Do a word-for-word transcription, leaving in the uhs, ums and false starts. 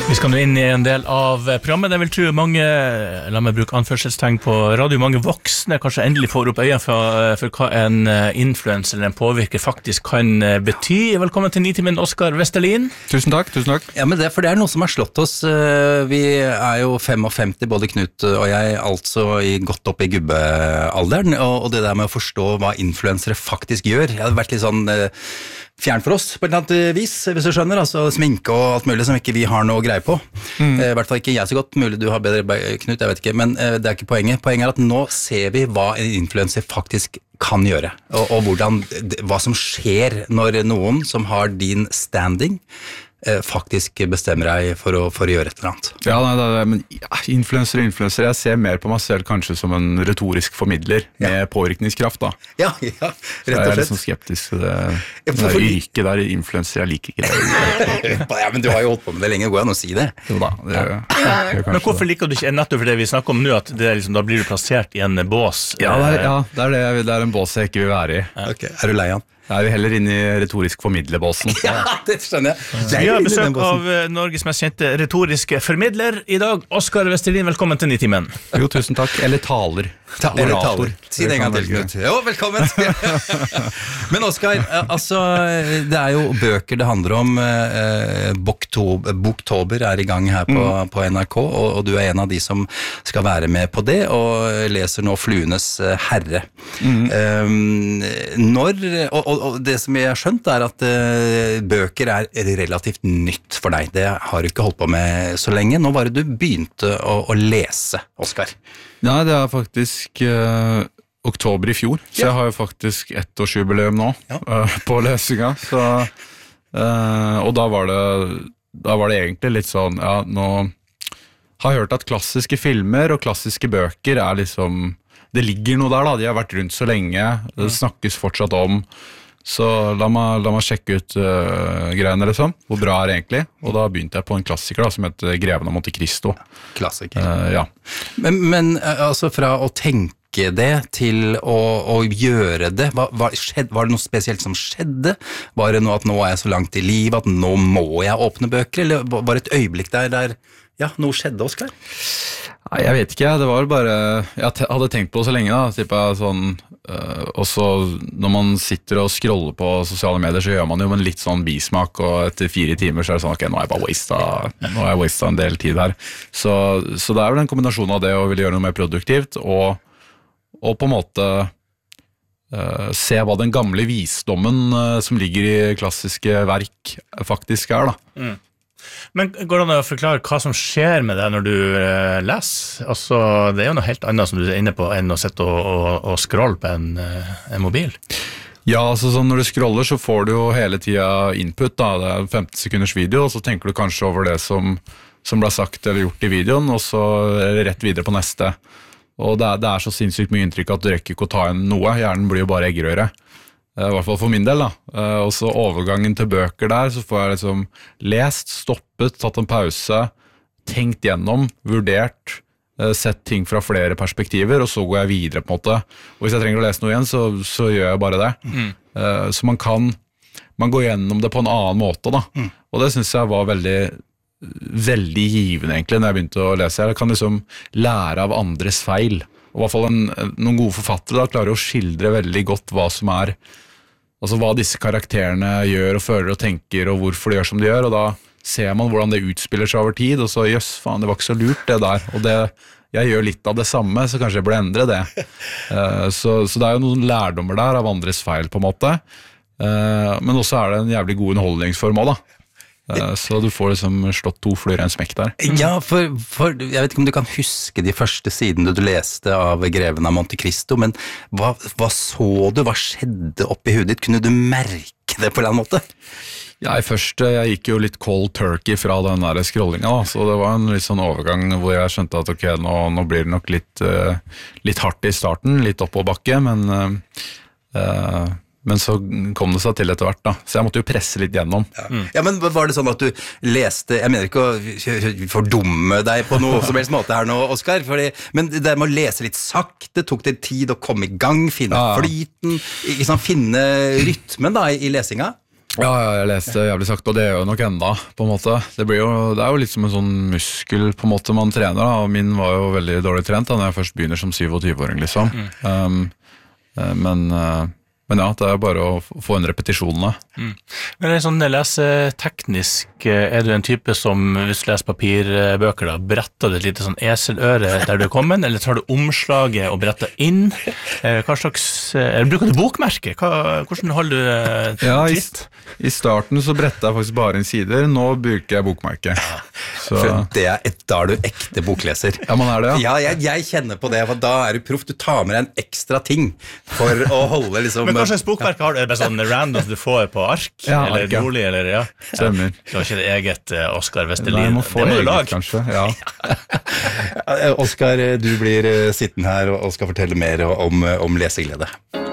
Vi skal nå inn i en del av programmet. Jeg vil tro mange, la meg bruke anførselstegn på radio, mange voksne kanskje endelig får opp øynene for, for hva en influencer eller en påvirker faktisk kan bety. Velkommen til Nitimen, Oskar Vestelin. Tusen takk, tusen takk. Ja, men det, for det er noe som har slått oss. Vi er jo femtifem, både Knut og jeg, altså i godt opp i gubbealderen, og det der med å forstå hva influensere faktisk gjør. Jeg har vært litt sånn fjern for oss på et eller annet vis, hvis du skjønner, altså sminke og alt mulig som ikke vi har noe greie på. Mm. I hvert fall ikke jeg så godt, mulig du har bedre, Knut, jeg vet ikke, men det er ikke poenget. Poenget er at nå ser vi hva en influencer faktisk kan gjøre, og, og hvordan, hva som skjer når noen som har din standing faktisk bestemmer deg for å, for å gjøre et eller annet. Ja, nei, det er, men ja, influencer og influencer, jeg ser mer på meg selv kanskje som en retorisk formidler ja. Med påvirkningskraft da. Ja, ja, rett og slett. Jeg er litt sånn skeptisk til det, ja, det er yrke der influencer, jeg liker ikke det. Ja, men du har jo holdt på med det lenge, går an å si det. Jo da, det gjør jeg. Men hvorfor liker du ikke nettopp for det vi snakker om nå, at det er liksom, da blir du plassert i en bås? Ja, det er, ja, det er, det, det er en bås jeg ikke vil være i. Ja. Ok, er du lei han? Jeg er jo heller inne i retorisk formidlerbåsen. Ja, det skjønner jeg. Vi har besøk av Norges mest kjente retoriske formidler i dag, Oskar Vestelin. Velkommen til Nitimen. Jo, tusen takk. Eller taler. Ta eller taler. Si det en gang til, Knut. Jo, velkommen. Men Oskar, altså, det er jo bøker det handler om. Boktober er i gang her på, mm. på N R K, og, og du er en av de som skal være med på det, og leser nå Fluenes herre. Mm. Um, når, og, og Og det som jeg har skjønt er at uh, bøker er relativt nytt for deg. Det har du ikke holdt på med så lenge. Nå var det du begynte å, å lese, Oskar. Nei, det er faktisk uh, oktober i fjor, så ja. Jeg har jo faktisk ettårsjubileum nå ja. uh, på lesinga. Så, uh, og da var, det, da var det egentlig litt sånn, ja, nå har jeg hørt at klassiske filmer og klassiske bøker er liksom, det ligger noe der da, de har vært rundt så lenge, det snakkes fortsatt om. Så la meg, la meg sjekke ut uh, greiene liksom, hvor bra er det egentlig, og da begynte jeg på en klassiker da, som heter Greven av Monte Cristo. Klassiker. Uh, ja. Men, men altså fra å tenke det til å, å gjøre det, hva, hva skjedde, var det noe spesielt som skjedde? Var det noe at nå er jeg så langt i livet, at nå må jeg åpne bøker, eller var det et øyeblikk der, der ja, noe skjedde, Oskar? Nei, jeg vet ikke, det var bare, jeg hadde tenkt på det så lenge da, tipper jeg sånn, uh, og så når man sitter og scroller på sosiale medier, så gjør man jo en litt sånn bismak, og etter fire timer så er det sånn, ok, nå har jeg bare wastet, nå har jeg wastet en del tid her. Så, så det er vel en kombinasjon av det å ville gjøre noe mer produktivt, og, og på en måte uh, se hva den gamle visdommen uh, som ligger i klassiske verk faktisk er da. Mm. Men går det an å forklare hva som skjer med deg når du uh, leser? Altså, det er jo noe helt annet som du er inne på enn å sitte og, og, og scrolle på en, uh, en mobil. Ja, altså sånn, når du scroller så får du jo hele tiden input da, det er femten sekunders video, og så tenker du kanskje over det som, som ble sagt eller gjort i videoen, og så er det rett videre på neste. Og det er, det er så sinnssykt mye inntrykk at du rekker ikke å ta inn noe, hjernen blir jo bare eggerøre. I hvert fall for min del da, og så overgangen til bøker der, så får jeg liksom lest, stoppet, tatt en pause, tenkt gjennom, vurdert, sett ting fra flere perspektiver, og så går jeg videre på en måte. Og hvis jeg trenger å lese noe igjen, så, så gjør jeg bare det. Mm. Så man kan, man går gjennom det på en annen måte da, mm. og det synes jeg var veldig, veldig givende egentlig når jeg begynte å lese. Jeg kan liksom lære av andres feil. Og i hvert fall en, noen gode forfattere da, klarer å skildre veldig godt hva som er, altså hva disse karakterene gjør og føler og tenker, og hvorfor de gjør som de gjør, og da ser man hvordan det utspiller seg over tid, og så, jøss, faen, det var ikke så lurt det der, og det, jeg gjør litt av det samme, så kanskje jeg burde endre det. Uh, så, så det er jo noen lærdommer der av andres feil på en måte, uh, men også er det en jævlig god underholdningsform også da. Så du får liksom slått to fløyer i en smekk der. Ja, for, for jeg vet ikke om du kan huske de første sidene du leste av Greven av Monte Cristo, men hva, hva så du? Hva skjedde oppi hudet ditt? Kunne du merke det på en eller annen måte? Ja, i første, jeg gikk jo litt cold turkey fra den der scrollingen da, så det var en litt sånn overgang hvor jeg skjønte at ok, nå, nå blir det nok litt, uh, litt hardt i starten, litt opp og bakke, men... Uh, uh, Men så kom det seg til etter hvert da, så jeg måtte jo presse litt gjennom. Ja, mm. ja men var det sånn at du leste, jeg mener ikke å fordumme deg på noe som helst måte her nå, Oskar, fordi, men det med å lese litt sakte, tok det tid å komme i gang, finne ja. Flyten, ikke sånn, finne rytmen da i, i lesinga? Ja, ja, jeg leste jævlig sakte, og det gjør jo nok enda, på en måte. Det, blir jo, det er jo litt som en sånn muskel på en måte man trener, da, og min var jo veldig dårlig trent da når jeg først begynner som syvogtyve-åring, liksom. Mm. Um, men, men ja, det er bare å få en repetisjonene. Mm. Men det er sånn leseteknisk, er du en type som, hvis du leser papirbøker da, bretter du et lite sånn eseløre der du er kommet, eller tar du omslaget og bretter inn? Hva slags, eller bruker du bokmerke? Hva, hvordan holder du ja, tritt? I, I starten så brettet jeg faktisk bare inn sider, nå bruker jeg bokmerke. Så. For det er, da er du ekte bokleser. Ja, man er det, ja. Ja, jeg, jeg kjenner på det, for da er du proff. Du tar med deg en ekstra ting for å holde liksom... Men hva slags bokmerke har du? Er det bare sånn random du får på ark? Ja, eller ark, ja. rolig, eller ja? Stemmer. Du har ikke det eget uh, Oskar Vestelin? Nei, jeg må få det må du eget, lage. Kanskje, ja. Oskar, du blir sittende her og skal fortelle mer om, om leseglede.